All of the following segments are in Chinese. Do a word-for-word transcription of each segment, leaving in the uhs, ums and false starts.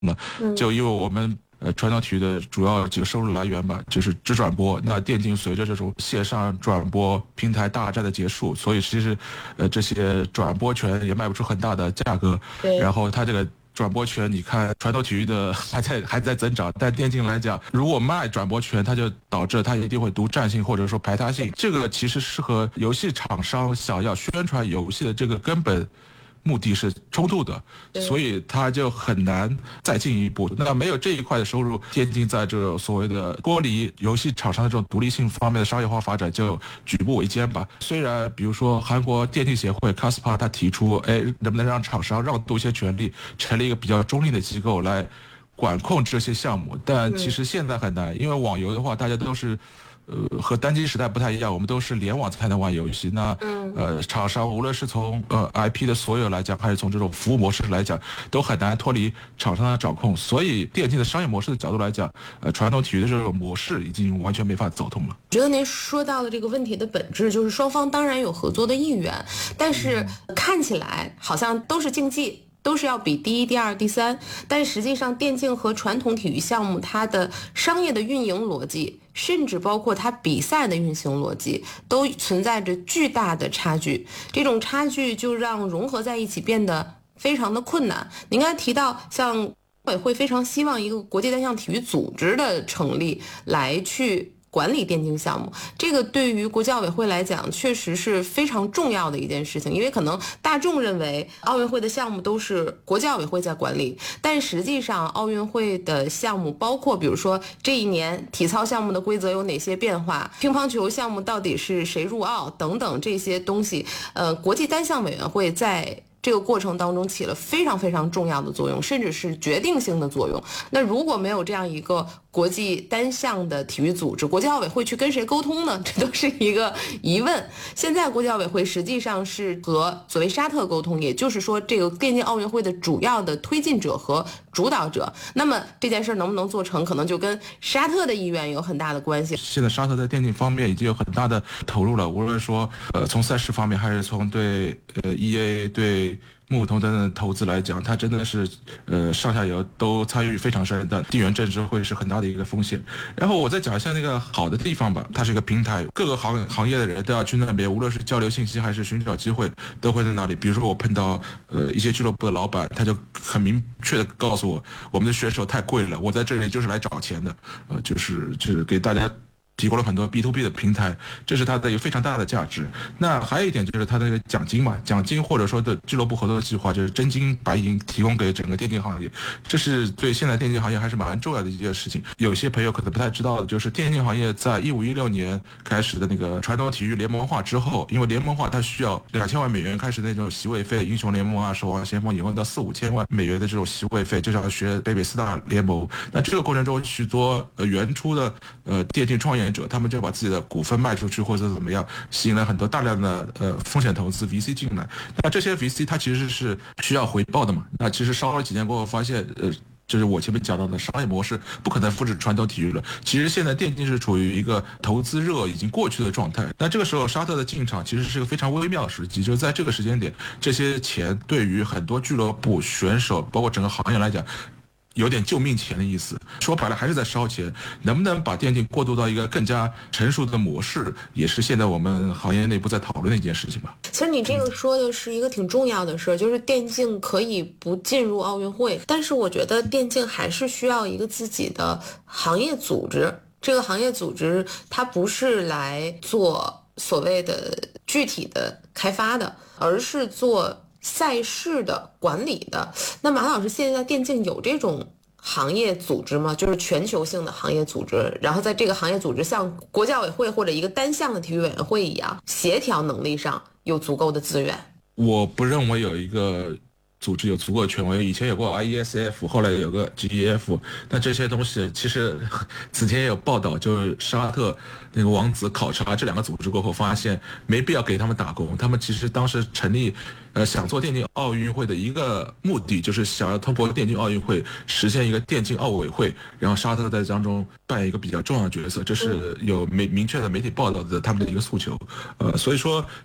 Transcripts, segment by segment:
呢？就因为我们呃传统体育的主要几个收入来源吧，就是只转播。那电竞随着这种线上转播平台大战的结束，所以其实呃这些转播权也卖不出很大的价格。然后它这个转播权，你看传统体育的还在还在增长，但电竞来讲，如果卖转播权，它就导致它一定会独占性或者说排他性。这个其实是和游戏厂商想要宣传游戏的这个根本目的是冲突的，所以它就很难再进一步。那没有这一块的收入，电竞在这种所谓的脱离游戏厂商的这种独立性方面的商业化发展就举步维艰吧。虽然比如说韩国电竞协会 Kaspa 他提出，哎，能不能让厂商让渡一些权利，成立一个比较中立的机构来管控这些项目，但其实现在很难，因为网游的话，大家都是。呃，和单机时代不太一样，我们都是联网才能玩游戏。那呃，厂商无论是从呃 I P 的所有来讲，还是从这种服务模式来讲，都很难脱离厂商的掌控。所以，电竞的商业模式的角度来讲，呃，传统体育的这种模式已经完全没法走通了。 觉得您说到的这个问题的本质，就是双方当然有合作的意愿，但是看起来好像都是竞技。都是要比第一、第二、第三，但实际上电竞和传统体育项目它的商业的运营逻辑，甚至包括它比赛的运行逻辑，都存在着巨大的差距。这种差距就让融合在一起变得非常的困难。您刚才提到，像委会非常希望一个国际单项体育组织的成立，来去管理电竞项目，这个对于国际奥委会来讲确实是非常重要的一件事情。因为可能大众认为奥运会的项目都是国际奥委会在管理，但实际上奥运会的项目包括比如说这一年体操项目的规则有哪些变化，乒乓球项目到底是谁入奥等等这些东西，呃，国际单项委员会在这个过程当中起了非常非常重要的作用，甚至是决定性的作用。那如果没有这样一个国际单项的体育组织，国际奥委会去跟谁沟通呢？这都是一个疑问。现在国际奥委会实际上是和所谓沙特沟通，也就是说这个电竞奥运会的主要的推进者和主导者。那么这件事能不能做成，可能就跟沙特的意愿有很大的关系。 现在沙特在电竞方面已经有很大的投入了，无论说呃从赛事方面，还是从对呃 E A 对木头等等投资来讲，它真的是呃上下游都参与非常深，但地缘政治会是很大的一个风险。然后我再讲一下那个好的地方吧，它是一个平台，各个行行业的人都要去那边，无论是交流信息还是寻找机会，都会在那里。比如说我碰到呃一些俱乐部的老板，他就很明确的告诉我，我们的选手太贵了，我在这里就是来找钱的，呃就是就是给大家提供了很多 B to B 的平台，这是它的一个非常大的价值。那还有一点就是它的那个奖金嘛，奖金或者说的俱乐部合作的计划，就是真金白银提供给整个电竞行业，这是对现在电竞行业还是蛮重要的一件事情。有些朋友可能不太知道的，就是电竞行业在一五一六年开始的那个传统体育联盟化之后，因为联盟化它需要两千万美元开始那种席位费，英雄联盟啊、守望先锋以后到四五千万美元的这种席位费，就像学北美四大联盟。那这个过程中，许多呃原初的呃电竞创业者，他们就把自己的股份卖出去或者怎么样，吸引了很多大量的呃风险投资 V C 进来。那这些 V C 它其实是需要回报的嘛。那其实烧了几年过后发现，呃。就是我前面讲到的商业模式不可能复制传统体育了。其实现在电竞是处于一个投资热已经过去的状态。那这个时候沙特的进场其实是个非常微妙的时机，就是在这个时间点，这些钱对于很多俱乐部、选手，包括整个行业来讲，有点救命钱的意思，说白了还是在烧钱。能不能把电竞过渡到一个更加成熟的模式，也是现在我们行业内部在讨论的一件事情吧。 其实你这个说的是一个挺重要的事，就是电竞可以不进入奥运会，但是我觉得电竞还是需要一个自己的行业组织。这个行业组织它不是来做所谓的具体的开发的，而是做赛事的管理的。那马老师，现在电竞有这种行业组织吗？就是全球性的行业组织，然后在这个行业组织像国际奥委会或者一个单项的体育委员会一样，协调能力上有足够的资源？ 我不认为有一个组织有足够的权威，以前有过 I E S F， 后来有个 G E F， 那这些东西其实此前也有报道，就是沙特那个王子考察这两个组织过后，发现没必要给他们打工。他们其实当时成立，呃，想做电竞奥运会的一个目的，就是想要通过电竞奥运会实现一个电竞奥委会，然后沙特在当中扮演一个比较重要的角色，这是有明明确的媒体报道的他们的一个诉求。呃，所以说。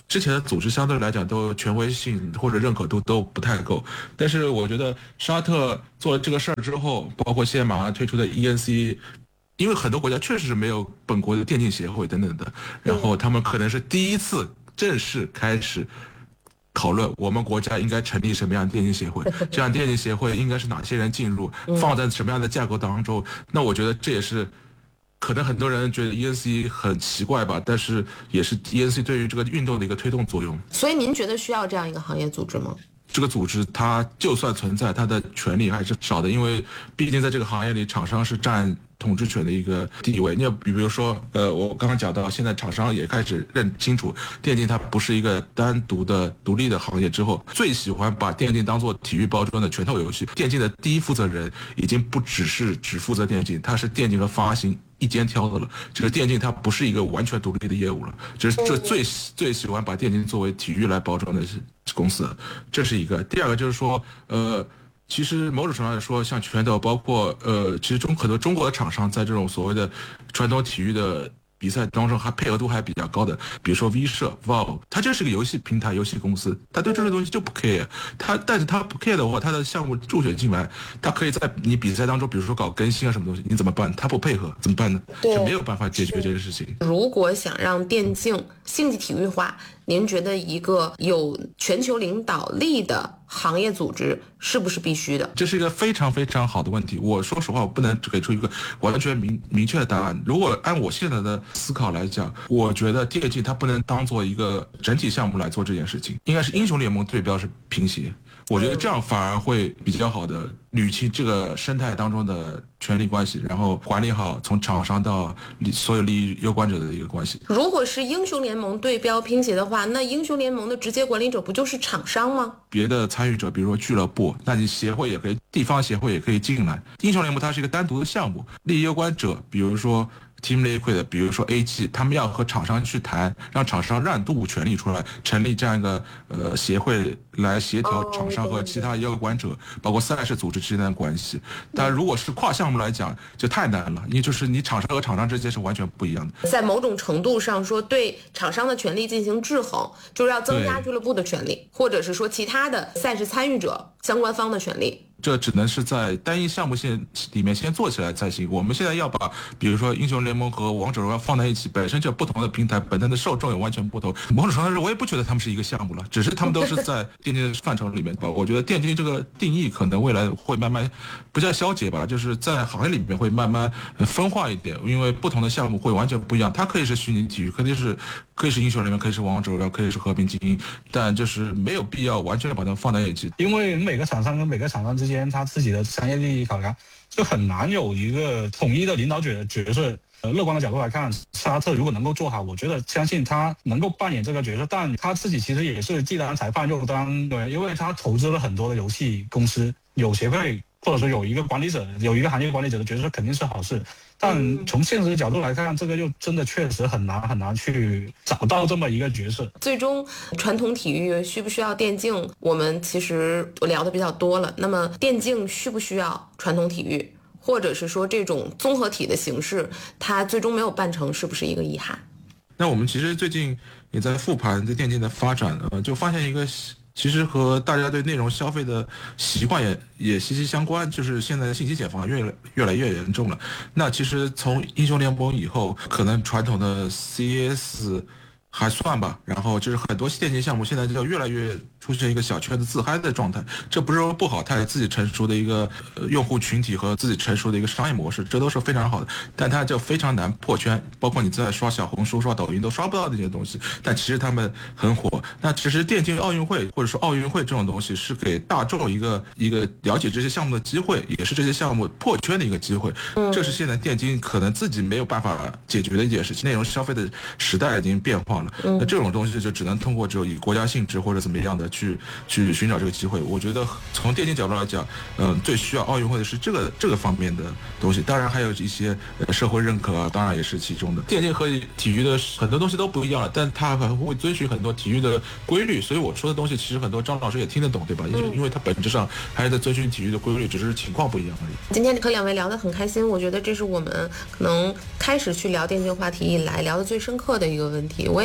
之前的组织相对来讲都权威性或者认可度都不太够。但是我觉得沙特做了这个事儿之后，包括现在马上推出的 E N C， 因为很多国家确实是没有本国的电竞协会等等的，然后他们可能是第一次正式开始讨论我们国家应该成立什么样的电竞协会，这样电竞协会应该是哪些人进入，放在什么样的架构当中。那我觉得这也是可能很多人觉得 E N C 很奇怪吧，但是也是 E N C 对于这个运动的一个推动作用。 所以您觉得需要这样一个行业组织吗？ 这个组织它就算存在，它的权利还是少的，因为毕竟在这个行业里，厂商是占统治权的一个地位。你要比如说，呃，我刚刚讲到，现在厂商也开始认清楚，电竞它不是一个单独的独立的行业之后，最喜欢把电竞当做体育包装的拳头游戏。电竞的第一负责人已经不只是只负责电竞，他是电竞和发行一肩挑的了。这个电竞它不是一个完全独立的业务了，这是这最最喜欢把电竞作为体育来包装的公司，这是一个。第二个就是说，呃。其实某种程度来说，像拳头，包括呃，其实中很多中国的厂商在这种所谓的传统体育的比赛当中，还配合度还比较高的，比如说 V 社、V O， 它就是个游戏平台、游戏公司，它对这个东西就不 care。它但是它不 care 的话，它的项目注选进来，它可以在你比赛当中，比如说搞更新啊什么东西，你怎么办？它不配合怎么办呢？就没有办法解决这个事情。 如果想让电竞竞技体育化，您觉得一个有全球领导力的行业组织是不是必须的？ 这是一个非常非常好的问题。我说实话，我不能给出一个完全明明确的答案。如果按我现在的思考来讲，我觉得电竞它不能当做一个整体项目来做这件事情，应该是英雄联盟对标是平协。我觉得这样反而会比较好的捋清这个生态当中的权力关系，然后管理好从厂商到所有利益攸关者的一个关系。 如果是英雄联盟对标拼协的话，那英雄联盟的直接管理者不就是厂商吗？ 别的参与者，比如说俱乐部，那你协会也可以，地方协会也可以进来。英雄联盟它是一个单独的项目，利益攸关者，比如说Team Liquid， 比如说 A G， 他们要和厂商去谈，让厂商让渡权力出来，成立这样一个呃协会来协调厂商和其他攸关者，包括赛事组织之间的关系。但如果是跨项目来讲，就太难了，因为就是你厂商和厂商之间是完全不一样的。 在某种程度上说，对厂商的权利进行制衡，就是要增加俱乐部的权利，或者是说其他的赛事参与者相关方的权利。 这只能是在单一项目线里面先做起来才行。我们现在要把，比如说英雄联盟和王者荣耀放在一起，本身就不同的平台，本身的受众也完全不同。某种程度上，我也不觉得他们是一个项目了，只是他们都是在电竞的范畴里面吧。我觉得电竞这个定义可能未来会慢慢不叫消解吧，就是在行业里面会慢慢分化一点，因为不同的项目会完全不一样。它可以是虚拟体育，可以是可以是英雄联盟，可以是王者荣耀，可以是和平精英，但就是没有必要完全把它们放在一起， 因为每个厂商跟每个厂商之间，他自己的商业利益考量，就很难有一个统一的领导者的角色。呃，乐观的角度来看，沙特如果能够做好，我觉得相信他能够扮演这个角色，但他自己其实也是既当裁判又当对，因为他投资了很多的游戏公司，有协会或者说有一个管理者，有一个行业管理者的角色肯定是好事。但从现实的角度来看，这个就真的确实很难很难去找到这么一个角色。 最终，传统体育需不需要电竞，我们其实聊的比较多了。那么，电竞需不需要传统体育，或者是说这种综合体的形式，它最终没有办成，是不是一个遗憾？ 那我们其实最近也在复盘这电竞的发展，呃，就发现一个。其实和大家对内容消费的习惯也也息息相关，就是现在的信息茧房越来越来越严重了。那其实从英雄联盟以后，可能传统的 C S 还算吧，然后就是很多电竞项目现在就越来越出现一个小圈子自嗨的状态，这不是说不好，它有自己成熟的一个、呃、用户群体和自己成熟的一个商业模式，这都是非常好的，但它就非常难破圈，包括你在刷小红书、刷抖音都刷不到这些东西，但其实他们很火。那其实电竞奥运会或者说奥运会这种东西是给大众一个一个了解这些项目的机会，也是这些项目破圈的一个机会，这是现在电竞可能自己没有办法解决的一件事情。内容消费的时代已经变化了，那这种东西就只能通过只有以国家性质或者怎么样的去去寻找这个机会。我觉得从电竞角度来讲，嗯、呃，最需要奥运会的是这个这个方面的东西。当然还有一些、呃、社会认可啊，当然也是其中的。电竞和体育的很多东西都不一样了，但它还会遵循很多体育的规律。所以我说的东西，其实很多张老师也听得懂，对吧？因为因为它本质上还是在遵循体育的规律，只是情况不一样而已。 今天和两位聊得很开心，我觉得这是我们可能开始去聊电竞话题以来聊得最深刻的一个问题。我也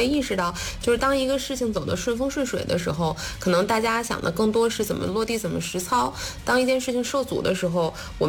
意识到，就是当一个事情走得顺风顺水的时候，可能大家想的更多是怎么落地、怎么实操；当一件事情受阻的时候，我